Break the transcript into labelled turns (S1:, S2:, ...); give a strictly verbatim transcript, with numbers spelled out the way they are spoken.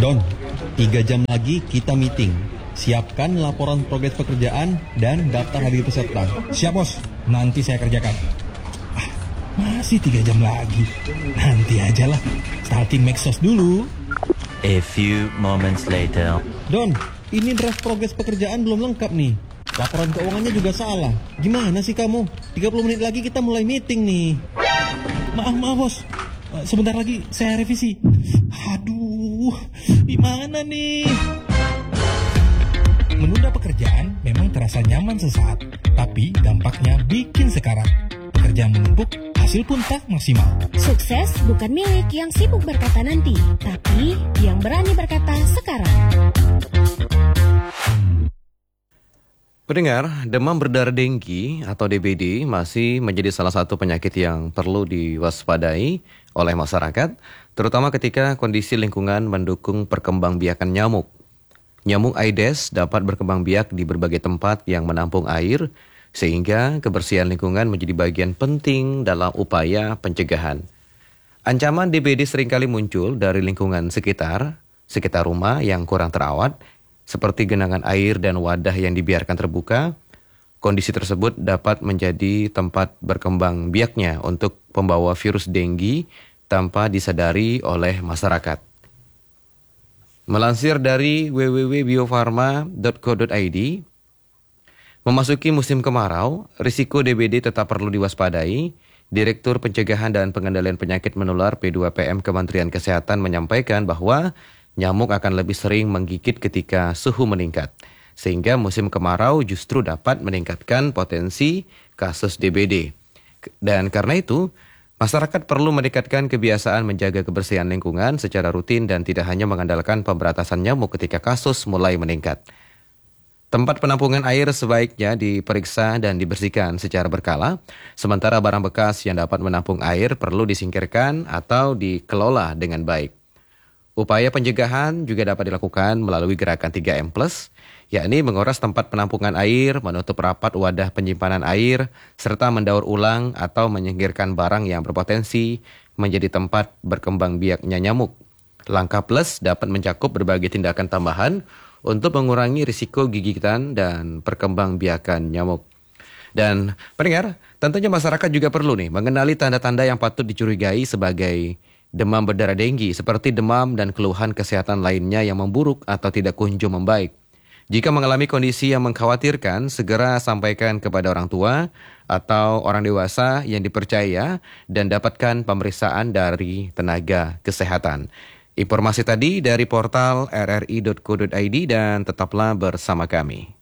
S1: Don, tiga jam lagi kita meeting. Siapkan laporan progres pekerjaan dan daftar hadir peserta.
S2: Siap bos, nanti saya kerjakan. Ah, masih tiga jam lagi. Nanti aja lah. Starting Maxos dulu.
S3: A few moments later.
S1: Don, ini draft progres pekerjaan belum lengkap nih. Laporan keuangannya juga salah. Gimana sih kamu? tiga puluh menit lagi kita mulai meeting nih.
S2: Maaf, maaf bos. Sebentar lagi saya revisi. Aduh, gimana nih? Menunda pekerjaan memang terasa nyaman sesaat, tapi dampaknya bikin sekarat. Pekerjaan menumpuk, hasil pun tak maksimal.
S4: Sukses bukan milik yang sibuk berkata nanti, tapi yang berani berkata sekarang.
S5: Pendengar, demam berdarah dengki atau D B D masih menjadi salah satu penyakit yang perlu diwaspadai oleh masyarakat, terutama ketika kondisi lingkungan mendukung perkembangbiakan nyamuk. Nyamuk Aedes dapat berkembang biak di berbagai tempat yang menampung air, sehingga kebersihan lingkungan menjadi bagian penting dalam upaya pencegahan. Ancaman D B D seringkali muncul dari lingkungan sekitar, sekitar rumah yang kurang terawat, seperti genangan air dan wadah yang dibiarkan terbuka. Kondisi tersebut dapat menjadi tempat berkembang biaknya untuk pembawa virus denggi tanpa disadari oleh masyarakat. Melansir dari w w w titik bio farma titik co titik i d, memasuki musim kemarau, risiko D B D tetap perlu diwaspadai. Direktur Pencegahan dan Pengendalian Penyakit Menular P dua P M Kementerian Kesehatan menyampaikan bahwa nyamuk akan lebih sering menggigit ketika suhu meningkat, sehingga musim kemarau justru dapat meningkatkan potensi kasus D B D. Dan karena itu, masyarakat perlu meningkatkan kebiasaan menjaga kebersihan lingkungan secara rutin dan tidak hanya mengandalkan pemberantasan nyamuk ketika kasus mulai meningkat. Tempat penampungan air sebaiknya diperiksa dan dibersihkan secara berkala, sementara barang bekas yang dapat menampung air perlu disingkirkan atau dikelola dengan baik. Upaya pencegahan juga dapat dilakukan melalui gerakan tiga M plus, yakni menguras tempat penampungan air, menutup rapat wadah penyimpanan air, serta mendaur ulang atau menyingkirkan barang yang berpotensi menjadi tempat berkembang biaknya nyamuk. Langkah plus dapat mencakup berbagai tindakan tambahan untuk mengurangi risiko gigitan dan perkembangbiakan nyamuk. Dan pendengar, tentunya masyarakat juga perlu nih mengenali tanda-tanda yang patut dicurigai sebagai demam berdarah denggi, seperti demam dan keluhan kesehatan lainnya yang memburuk atau tidak kunjung membaik. Jika mengalami kondisi yang mengkhawatirkan, segera sampaikan kepada orang tua atau orang dewasa yang dipercaya dan dapatkan pemeriksaan dari tenaga kesehatan. Informasi tadi dari portal r r i titik co titik i d dan tetaplah bersama kami.